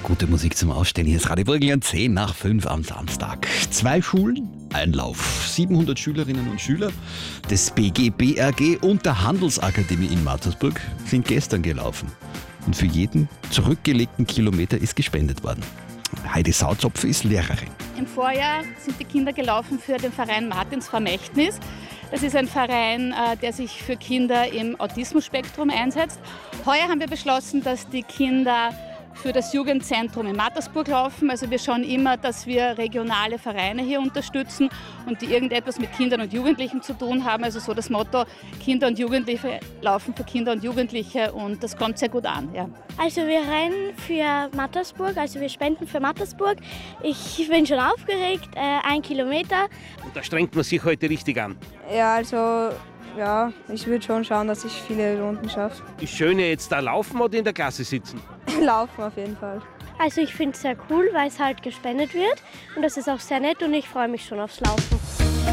Gute Musik zum Aufstehen. Hier ist Radio Burgenland 10 nach 5 am Samstag. 2 Schulen, ein Lauf. 700 Schülerinnen und Schüler des BG-BRG und der Handelsakademie in Mattersburg sind gestern gelaufen. Und für jeden zurückgelegten Kilometer ist gespendet worden. Heidi Sauzopfer ist Lehrerin. Im Vorjahr sind die Kinder gelaufen für den Verein Martins Vermächtnis. Das ist ein Verein, der sich für Kinder im Autismus-Spektrum einsetzt. Heuer haben wir beschlossen, dass die Kinder für das Jugendzentrum in Mattersburg laufen. Also wir schauen immer, dass wir regionale Vereine hier unterstützen und die irgendetwas mit Kindern und Jugendlichen zu tun haben. Also so das Motto, Kinder und Jugendliche laufen für Kinder und Jugendliche, und das kommt sehr gut an. Ja. Also wir rennen für Mattersburg, also wir spenden für Mattersburg. Ich bin schon aufgeregt, 1 Kilometer. Und da strengt man sich heute richtig an. Ja, also ich würde schon schauen, dass ich viele Runden schaffe. Ist schön jetzt da laufen oder in der Klasse sitzen? Laufen auf jeden Fall. Also ich finde es sehr cool, weil es halt gespendet wird und das ist auch sehr nett und ich freue mich schon aufs Laufen.